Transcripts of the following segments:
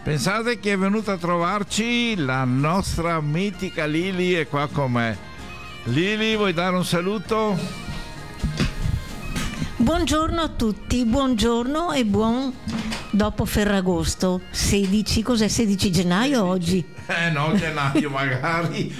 Pensate che è venuta a trovarci la nostra mitica Lili, è qua con me. Lili, vuoi dare un saluto? Buongiorno a tutti, buongiorno e buon dopo Ferragosto. 16, cos'è 16 gennaio oggi? No, gennaio magari.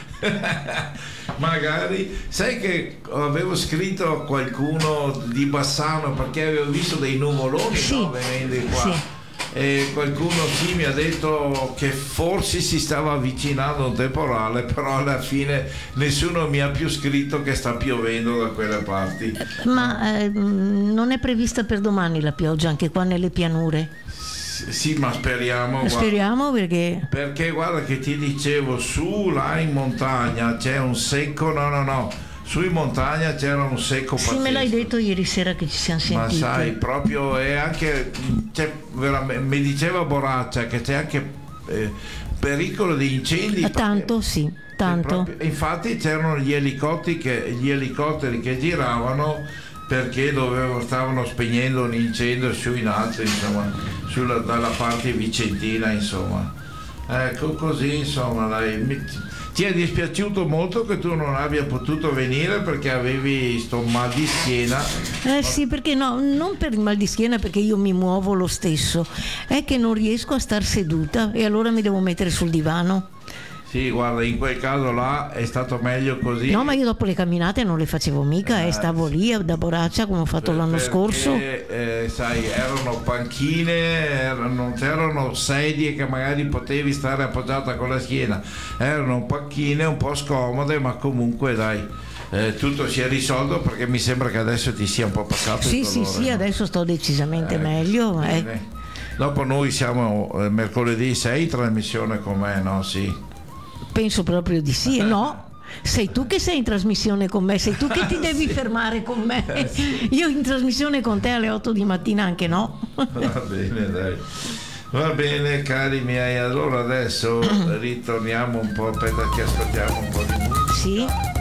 Magari. Sai che avevo scritto a qualcuno di Bassano perché avevo visto dei nuvoloni, sì, no, venendo di qua. Sì. E qualcuno sì mi ha detto che forse si stava avvicinando un temporale, però alla fine nessuno mi ha più scritto che sta piovendo da quelle parti. Ma non è prevista per domani la pioggia anche qua nelle pianure? Sì, ma speriamo. Speriamo perché guarda che ti dicevo, su là in montagna c'è un secco, no. Su in montagna c'era un secco pazzesco. Sì, me l'hai detto ieri sera che ci siamo sentiti. Ma sai, proprio è anche mi diceva Boraccia che c'è anche pericolo di incendi. Tanto sì, tanto. Infatti c'erano gli elicotteri che giravano perché stavano spegnendo un incendio su in alto, insomma, dalla parte vicentina, insomma. Ecco, così, insomma, dai. Ti è dispiaciuto molto che tu non abbia potuto venire perché avevi sto mal di schiena? Sì, perché no, non per il mal di schiena, perché io mi muovo lo stesso, è che non riesco a star seduta e allora mi devo mettere sul divano. Sì, guarda, in quel caso là è stato meglio così. No, ma io dopo le camminate non le facevo mica, stavo lì da Boraccia come ho fatto l'anno scorso. Sai, erano panchine, non c'erano sedie che magari potevi stare appoggiata con la schiena, erano panchine un po' scomode, ma comunque dai. Tutto si è risolto perché mi sembra che adesso ti sia un po' passato il dolore. Sì, no? Adesso sto decisamente meglio. Dopo noi siamo mercoledì 6 in trasmissione con me, no? Sì. Penso proprio di sì, no? Sei tu che sei in trasmissione con me, sei tu che ti devi fermare con me. Io in trasmissione con te alle 8 di mattina anche no. Va bene, dai. Va bene, cari miei, allora adesso ritorniamo un po', aspetta che ascoltiamo un po' di musica. Sì.